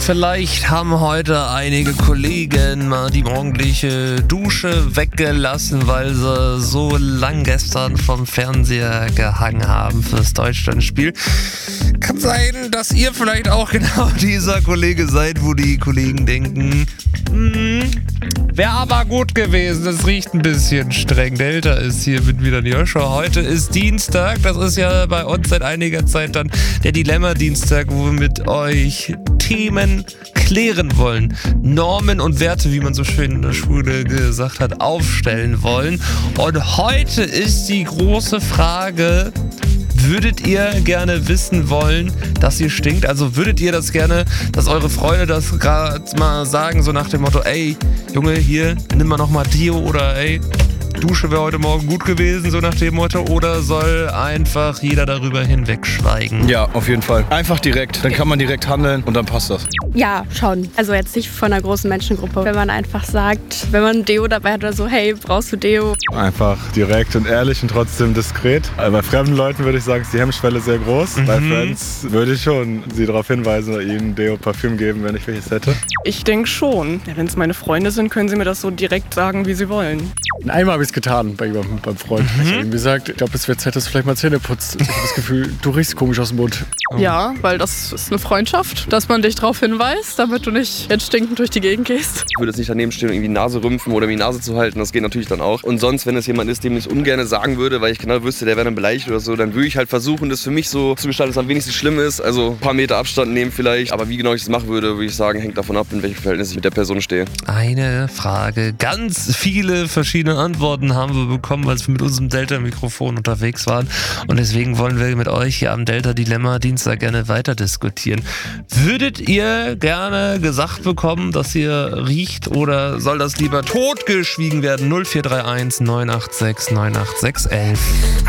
Vielleicht haben heute einige Kollegen mal die morgendliche Dusche weggelassen, weil sie so lang gestern vom Fernseher gehangen haben fürs Deutschlandspiel. Kann sein, dass ihr vielleicht auch genau dieser Kollege seid, wo die Kollegen denken, wäre aber gut gewesen, es riecht ein bisschen streng. Delta ist hier mit wieder Joshua. Heute ist Dienstag, das ist ja bei uns seit einiger Zeit dann der Dilemma-Dienstag, wo wir mit euch Themen klären wollen, Normen und Werte, wie man so schön in der Schule gesagt hat, aufstellen wollen. Und heute ist die große Frage: Würdet ihr gerne wissen wollen, dass ihr stinkt? Also würdet ihr das gerne, dass eure Freunde das gerade mal sagen, so nach dem Motto, ey, Junge, hier, nimm mal nochmal Deo, oder ey, Dusche wäre heute Morgen gut gewesen, so nach dem Motto, oder soll einfach jeder darüber hinwegschweigen? Ja, auf jeden Fall. Einfach direkt. Dann kann man direkt handeln und dann passt das. Ja, schon. Also jetzt nicht von einer großen Menschengruppe. Wenn man einfach sagt, wenn man Deo dabei hat oder so, hey, brauchst du Deo? Einfach direkt und ehrlich und trotzdem diskret. Also bei fremden Leuten würde ich sagen, ist die Hemmschwelle sehr groß. Bei Friends würde ich schon sie darauf hinweisen oder ihnen Deo, Parfüm geben, wenn ich welches hätte. Ich denke schon. Ja, wenn es meine Freunde sind, können sie mir das so direkt sagen, wie sie wollen. Einmal habe ich es getan bei jemandem, beim Freund. Ich habe ihm gesagt, ich glaube, es wird Zeit, dass du vielleicht mal Zähne putzt. Ich habe das Gefühl, du riechst komisch aus dem Mund. Ja, weil das ist eine Freundschaft, dass man dich darauf hinweist, damit du nicht jetzt stinkend durch die Gegend gehst. Ich würde jetzt nicht daneben stehen und irgendwie die Nase rümpfen oder mir die Nase zu halten, das geht natürlich dann auch. Und sonst, wenn es jemand ist, dem ich es ungern sagen würde, weil ich genau wüsste, der wäre dann beleidigt oder so, dann würde ich halt versuchen, das für mich so zu gestalten, dass es am wenigsten schlimm ist. Also ein paar Meter Abstand nehmen vielleicht. Aber wie genau ich das machen würde, würde ich sagen, hängt davon ab, in welchem Verhältnis ich mit der Person stehe. Eine Frage. Ganz viele verschiedene Antworten haben wir bekommen, als wir mit unserem Delta-Mikrofon unterwegs waren. Und deswegen wollen wir mit euch hier am Delta-Dilemma-Dienstag gerne weiter diskutieren. Würdet ihr gerne gesagt bekommen, dass ihr riecht, oder soll das lieber totgeschwiegen werden? 0431 986 986 11.